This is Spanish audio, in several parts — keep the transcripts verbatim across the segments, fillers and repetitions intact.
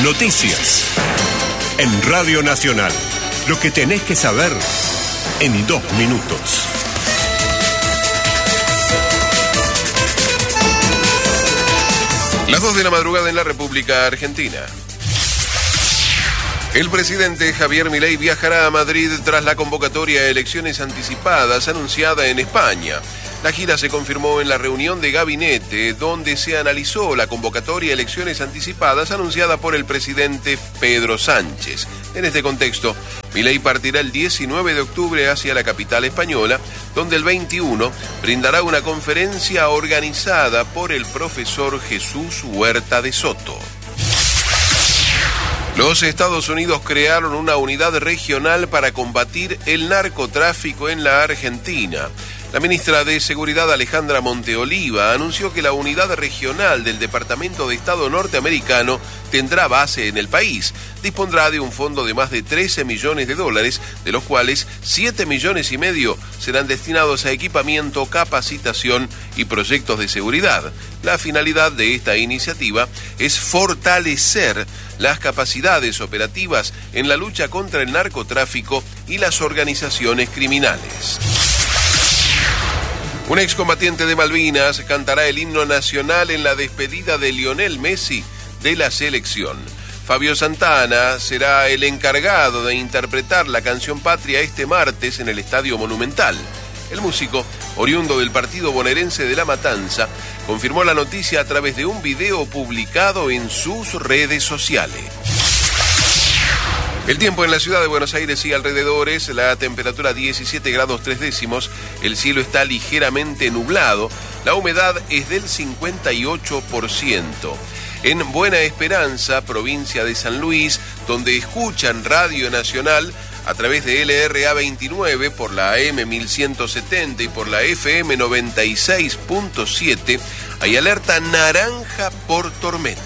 Noticias. En Radio Nacional. Lo que tenés que saber en dos minutos. Las dos de la madrugada en la República Argentina. El presidente Javier Milei viajará a Madrid tras la convocatoria a elecciones anticipadas anunciada en España. La gira se confirmó en la reunión de gabinete donde se analizó la convocatoria a elecciones anticipadas anunciada por el presidente Pedro Sánchez. En este contexto, Milei partirá el diecinueve de octubre hacia la capital española, donde el veintiuno brindará una conferencia organizada por el profesor Jesús Huerta de Soto. Los Estados Unidos crearon una unidad regional para combatir el narcotráfico en la Argentina. La ministra de Seguridad Alejandra Monteoliva anunció que la unidad regional del Departamento de Estado norteamericano tendrá base en el país. Dispondrá de un fondo de más de trece millones de dólares, de los cuales siete millones y medio serán destinados a equipamiento, capacitación y proyectos de seguridad. La finalidad de esta iniciativa es fortalecer las capacidades operativas en la lucha contra el narcotráfico y las organizaciones criminales. Un excombatiente de Malvinas cantará el himno nacional en la despedida de Lionel Messi de la selección. Fabio Santana será el encargado de interpretar la canción patria este martes en el Estadio Monumental. El músico, oriundo del partido bonaerense de La Matanza, confirmó la noticia a través de un video publicado en sus redes sociales. El tiempo en la ciudad de Buenos Aires y alrededores, la temperatura diecisiete grados tres décimos, el cielo está ligeramente nublado, la humedad es del cincuenta y ocho por ciento. En Buena Esperanza, provincia de San Luis, donde escuchan Radio Nacional a través de L R A veintinueve por la A M mil ciento setenta y por la F M noventa y seis punto siete, hay alerta naranja por tormenta.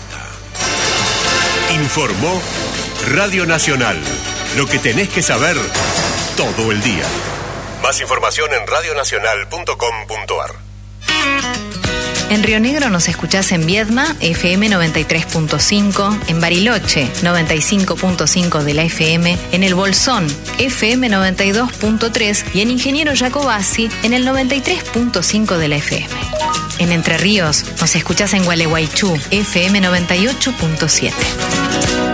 Informó Radio Nacional. Lo que tenés que saber todo el día. Más información en radio nacional punto com punto a r. En Río Negro nos escuchás en Viedma, F M noventa y tres punto cinco, en Bariloche, noventa y cinco punto cinco de la F M, en El Bolsón, F M noventa y dos punto tres y en Ingeniero Jacobasi, en el noventa y tres punto cinco de la F M. En Entre Ríos nos escuchás en Gualeguaychú, F M noventa y ocho punto siete.